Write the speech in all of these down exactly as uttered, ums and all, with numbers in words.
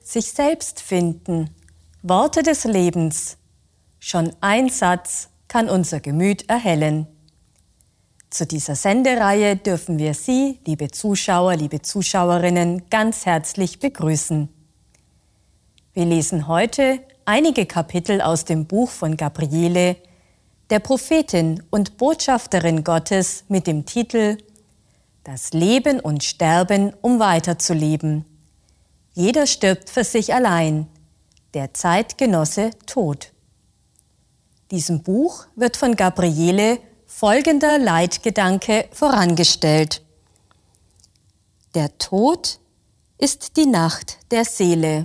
sich selbst finden. Worte des Lebens. Schon ein Satz kann unser Gemüt erhellen. Zu dieser Sendereihe dürfen wir Sie, liebe Zuschauer, liebe Zuschauerinnen, ganz herzlich begrüßen. Wir lesen heute einige Kapitel aus dem Buch von Gabriele, der Prophetin und Botschafterin Gottes mit dem Titel Das Leben und Sterben, um weiterzuleben. Jeder stirbt für sich allein, der Zeitgenosse Tod. Diesem Buch wird von Gabriele folgender Leitgedanke vorangestellt. Der Tod ist die Nacht der Seele.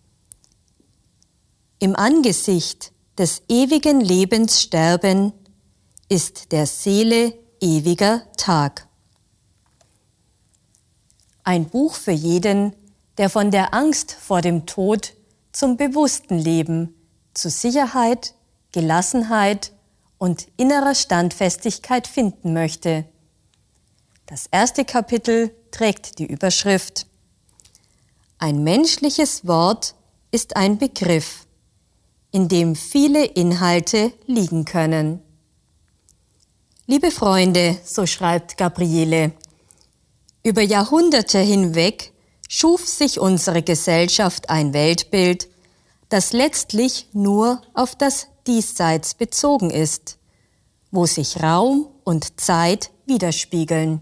Im Angesicht des ewigen Lebens sterben ist der Seele ewiger Tag. Ein Buch für jeden, der von der Angst vor dem Tod zum bewussten Leben, zu Sicherheit, Gelassenheit und innerer Standfestigkeit finden möchte. Das erste Kapitel trägt die Überschrift Ein menschliches Wort ist ein Begriff, in dem viele Inhalte liegen können. Liebe Freunde, so schreibt Gabriele, über Jahrhunderte hinweg schuf sich unsere Gesellschaft ein Weltbild, das letztlich nur auf das Diesseits bezogen ist, wo sich Raum und Zeit widerspiegeln.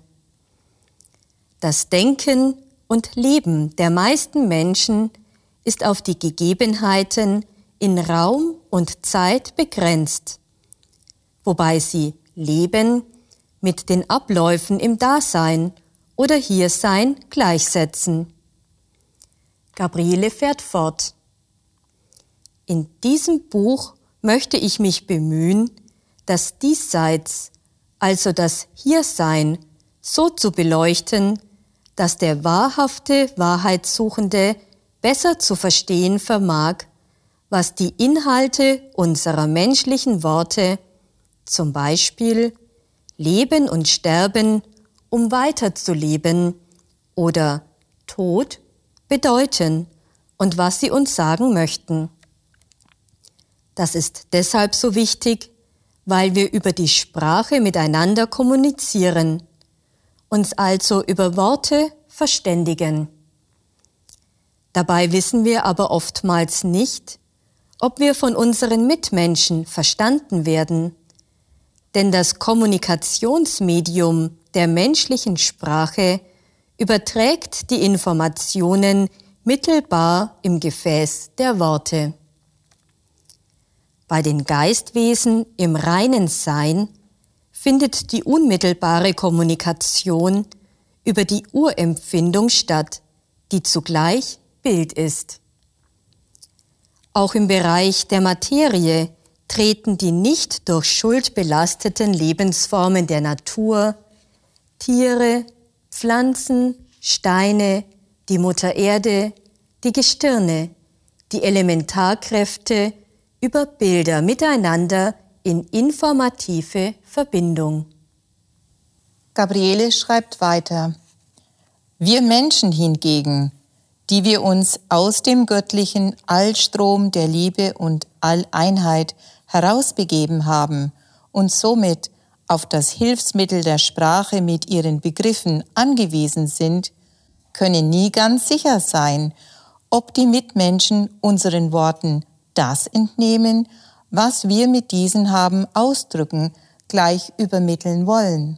Das Denken und Leben der meisten Menschen ist auf die Gegebenheiten in Raum und Zeit begrenzt, wobei sie Leben mit den Abläufen im Dasein oder Hiersein gleichsetzen. Gabriele fährt fort. In diesem Buch möchte ich mich bemühen, das Diesseits, also das Hiersein, so zu beleuchten, dass der wahrhafte Wahrheitssuchende besser zu verstehen vermag, was die Inhalte unserer menschlichen Worte, zum Beispiel Leben und Sterben, um weiterzuleben, oder Tod, bedeuten und was sie uns sagen möchten. Das ist deshalb so wichtig, weil wir über die Sprache miteinander kommunizieren, uns also über Worte verständigen. Dabei wissen wir aber oftmals nicht, ob wir von unseren Mitmenschen verstanden werden, denn das Kommunikationsmedium der menschlichen Sprache überträgt die Informationen mittelbar im Gefäß der Worte. Bei den Geistwesen im reinen Sein findet die unmittelbare Kommunikation über die Urempfindung statt, die zugleich Bild ist. Auch im Bereich der Materie treten die nicht durch Schuld belasteten Lebensformen der Natur, Tiere, Pflanzen, Steine, die Mutter Erde, die Gestirne, die Elementarkräfte über Bilder miteinander in informative Verbindung. Gabriele schreibt weiter: Wir Menschen hingegen, die wir uns aus dem göttlichen Allstrom der Liebe und Alleinheit herausbegeben haben und somit auf das Hilfsmittel der Sprache mit ihren Begriffen angewiesen sind, können nie ganz sicher sein, ob die Mitmenschen unseren Worten das entnehmen, was wir mit diesen haben ausdrücken, gleich übermitteln wollen.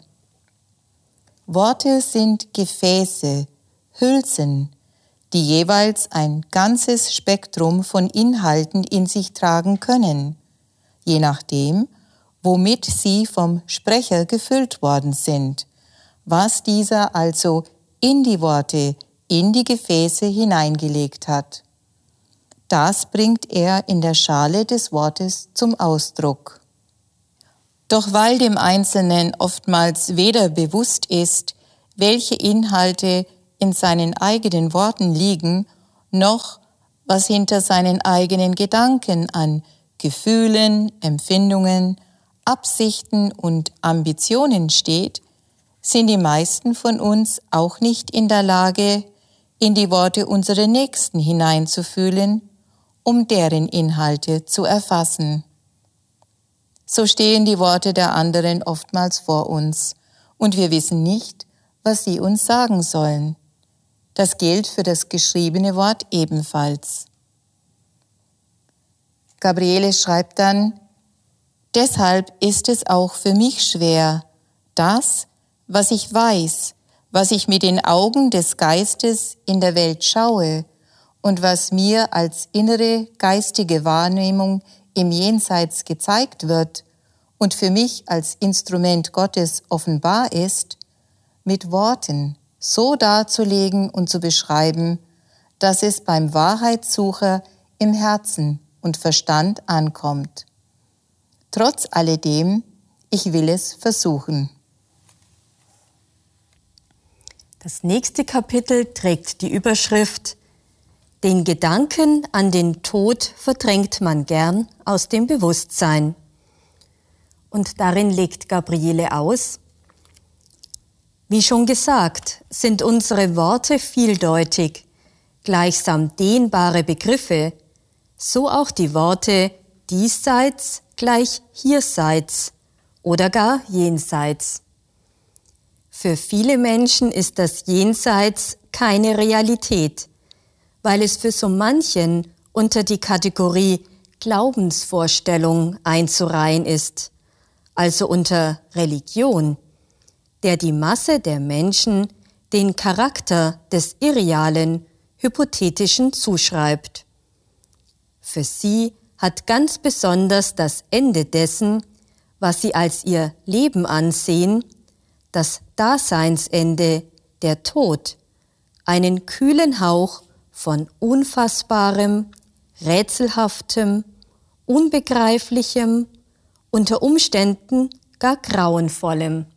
Worte sind Gefäße, Hülsen, die jeweils ein ganzes Spektrum von Inhalten in sich tragen können, je nachdem, womit sie vom Sprecher gefüllt worden sind, was dieser also in die Worte, in die Gefäße hineingelegt hat. Das bringt er in der Schale des Wortes zum Ausdruck. Doch weil dem Einzelnen oftmals weder bewusst ist, welche Inhalte in seinen eigenen Worten liegen, noch was hinter seinen eigenen Gedanken an Gefühlen, Empfindungen, Absichten und Ambitionen steht, sind die meisten von uns auch nicht in der Lage, in die Worte unserer Nächsten hineinzufühlen, um deren Inhalte zu erfassen. So stehen die Worte der anderen oftmals vor uns und wir wissen nicht, was sie uns sagen sollen. Das gilt für das geschriebene Wort ebenfalls. Gabriele schreibt dann: Deshalb ist es auch für mich schwer, das, was ich weiß, was ich mit den Augen des Geistes in der Welt schaue und was mir als innere geistige Wahrnehmung im Jenseits gezeigt wird und für mich als Instrument Gottes offenbar ist, mit Worten so darzulegen und zu beschreiben, dass es beim Wahrheitssucher im Herzen und Verstand ankommt. Trotz alledem, ich will es versuchen. Das nächste Kapitel trägt die Überschrift: Den Gedanken an den Tod verdrängt man gern aus dem Bewusstsein. Und darin legt Gabriele aus: Wie schon gesagt, sind unsere Worte vieldeutig, gleichsam dehnbare Begriffe, so auch die Worte diesseits gleich hierseits oder gar jenseits. Für viele Menschen ist das Jenseits keine Realität, weil es für so manchen unter die Kategorie Glaubensvorstellung einzureihen ist, also unter Religion, der die Masse der Menschen den Charakter des Irrealen, Hypothetischen zuschreibt. Für sie hat ganz besonders das Ende dessen, was sie als ihr Leben ansehen, das Daseinsende, der Tod, einen kühlen Hauch von Unfassbarem, Rätselhaftem, Unbegreiflichem, unter Umständen gar Grauenvollem.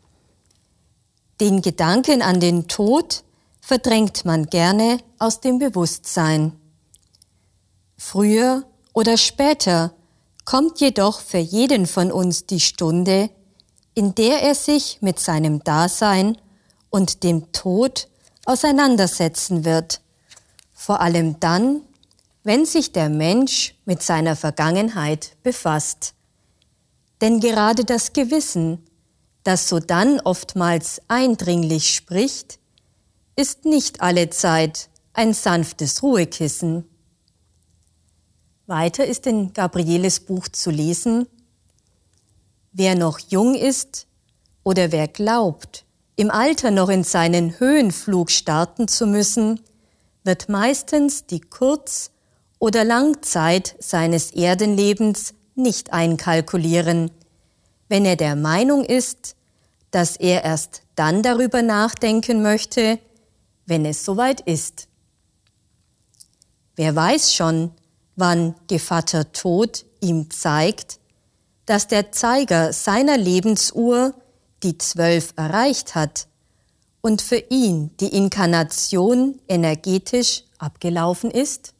Den Gedanken an den Tod verdrängt man gerne aus dem Bewusstsein. Früher oder später kommt jedoch für jeden von uns die Stunde, in der er sich mit seinem Dasein und dem Tod auseinandersetzen wird, vor allem dann, wenn sich der Mensch mit seiner Vergangenheit befasst. Denn gerade das Gewissen, das sodann oftmals eindringlich spricht, ist nicht allezeit ein sanftes Ruhekissen. Weiter ist in Gabrieles Buch zu lesen: Wer noch jung ist oder wer glaubt, im Alter noch in seinen Höhenflug starten zu müssen, wird meistens die Kurz- oder Langzeit seines Erdenlebens nicht einkalkulieren, wenn er der Meinung ist, dass er erst dann darüber nachdenken möchte, wenn es soweit ist. Wer weiß schon, wann Gevatter Tod ihm zeigt, dass der Zeiger seiner Lebensuhr die Zwölf erreicht hat und für ihn die Inkarnation energetisch abgelaufen ist?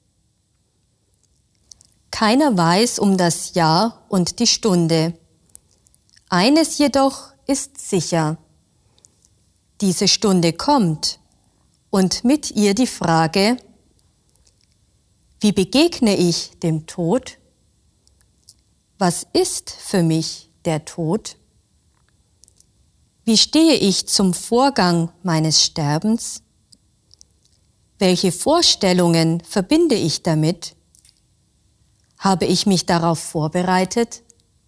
Keiner weiß um das Jahr und die Stunde. Eines jedoch ist sicher: Diese Stunde kommt und mit ihr die Frage: Wie begegne ich dem Tod? Was ist für mich der Tod? Wie stehe ich zum Vorgang meines Sterbens? Welche Vorstellungen verbinde ich damit? Habe ich mich darauf vorbereitet?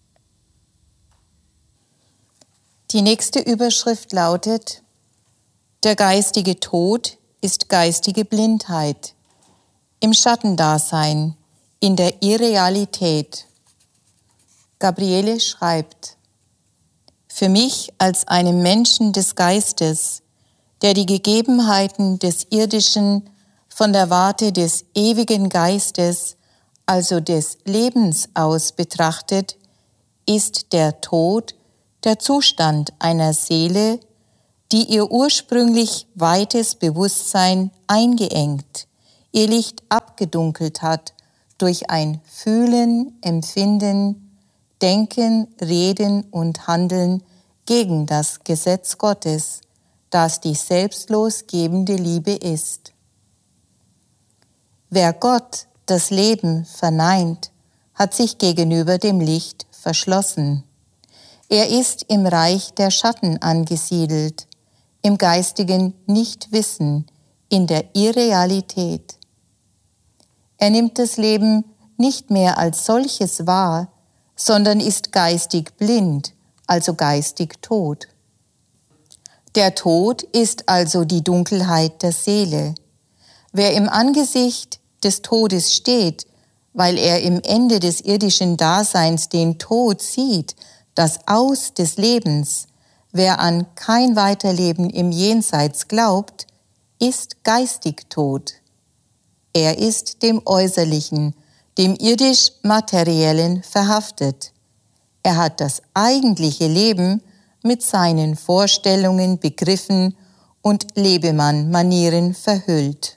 Die nächste Überschrift lautet: Der geistige Tod ist geistige Blindheit, im Schattendasein, in der Irrealität. Gabriele schreibt: Für mich als einem Menschen des Geistes, der die Gegebenheiten des Irdischen von der Warte des ewigen Geistes, also des Lebens aus betrachtet, ist der Tod der Zustand einer Seele, die ihr ursprünglich weites Bewusstsein eingeengt, ihr Licht abgedunkelt hat durch ein Fühlen, Empfinden, Denken, Reden und Handeln gegen das Gesetz Gottes, das die selbstlos gebende Liebe ist. Wer Gott, das Leben, verneint, hat sich gegenüber dem Licht verschlossen. Er ist im Reich der Schatten angesiedelt, im geistigen Nichtwissen, in der Irrealität. Er nimmt das Leben nicht mehr als solches wahr, sondern ist geistig blind, also geistig tot. Der Tod ist also die Dunkelheit der Seele. Wer im Angesicht des Todes steht, weil er im Ende des irdischen Daseins den Tod sieht, das Aus des Lebens, wer an kein Weiterleben im Jenseits glaubt, ist geistig tot. Er ist dem Äußerlichen, dem irdisch-materiellen verhaftet. Er hat das eigentliche Leben mit seinen Vorstellungen, Begriffen und Lebemann-Manieren verhüllt.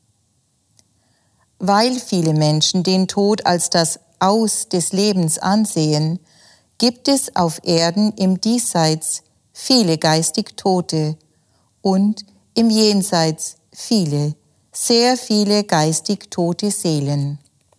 Weil viele Menschen den Tod als das Aus des Lebens ansehen, gibt es auf Erden im Diesseits viele geistig Tote und im Jenseits viele, sehr viele geistig tote Seelen.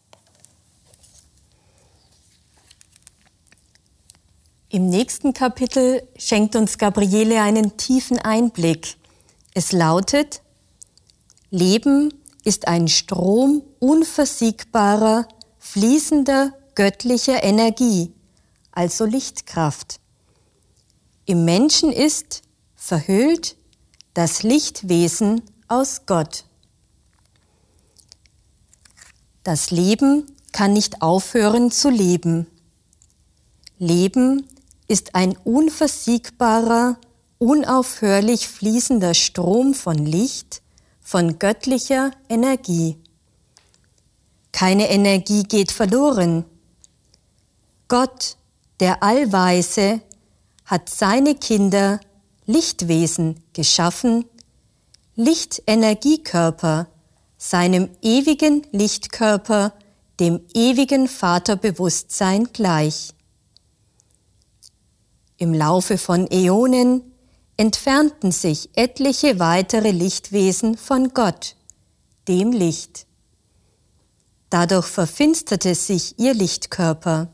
Im nächsten Kapitel schenkt uns Gabriele einen tiefen Einblick. Es lautet: Leben ist ein Strom unversiegbarer, fließender, göttlicher Energie, also Lichtkraft. Im Menschen ist verhüllt das Lichtwesen aus Gott. Das Leben kann nicht aufhören zu leben. Leben ist ein unversiegbarer, unaufhörlich fließender Strom von Licht, von göttlicher Energie. Keine Energie geht verloren. Gott, der Allweise, hat seine Kinder Lichtwesen geschaffen, Lichtenergiekörper, seinem ewigen Lichtkörper, dem ewigen Vaterbewusstsein gleich. Im Laufe von Äonen entfernten sich etliche weitere Lichtwesen von Gott, dem Licht. Dadurch verfinsterte sich ihr Lichtkörper.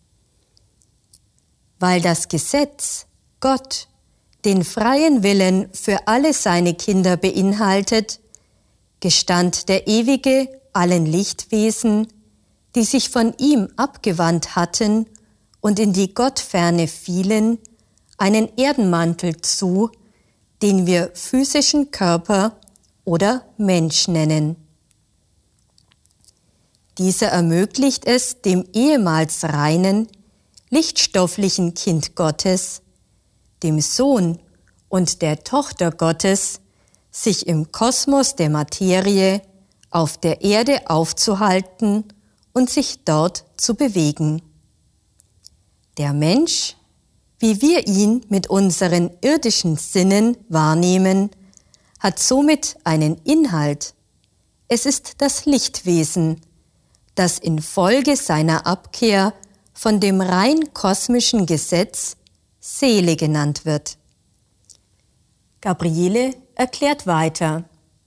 Weil das Gesetz, Gott, den freien Willen für alle seine Kinder beinhaltet, gestand der Ewige allen Lichtwesen, die sich von ihm abgewandt hatten und in die Gottferne fielen, einen Erdenmantel zu, den wir physischen Körper oder Mensch nennen. Dieser ermöglicht es dem ehemals reinen, lichtstofflichen Kind Gottes, dem Sohn und der Tochter Gottes, sich im Kosmos der Materie auf der Erde aufzuhalten und sich dort zu bewegen. Der Mensch, wie wir ihn mit unseren irdischen Sinnen wahrnehmen, hat somit einen Inhalt. Es ist das Lichtwesen, das infolge seiner Abkehr von dem rein kosmischen Gesetz Seele genannt wird. Gabriele erklärt weiter: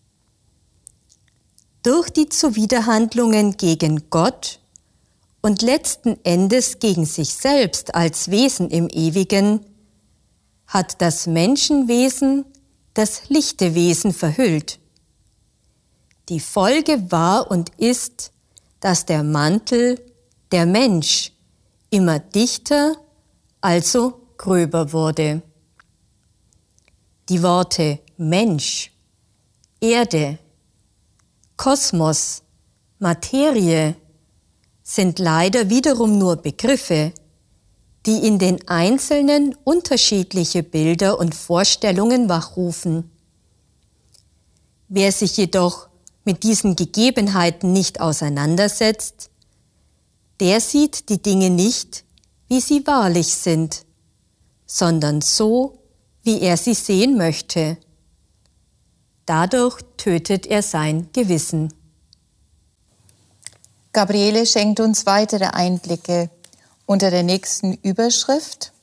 Durch die Zuwiderhandlungen gegen Gott und letzten Endes gegen sich selbst als Wesen im Ewigen hat das Menschenwesen das lichte Wesen verhüllt. Die Folge war und ist, dass der Mantel, der Mensch, immer dichter, also gröber wurde. Die Worte Mensch, Erde, Kosmos, Materie sind leider wiederum nur Begriffe, die in den Einzelnen unterschiedliche Bilder und Vorstellungen wachrufen. Wer sich jedoch mit diesen Gegebenheiten nicht auseinandersetzt, der sieht die Dinge nicht, wie sie wahrlich sind, sondern so, wie er sie sehen möchte. Dadurch tötet er sein Gewissen. Gabriele schenkt uns weitere Einblicke unter der nächsten Überschrift: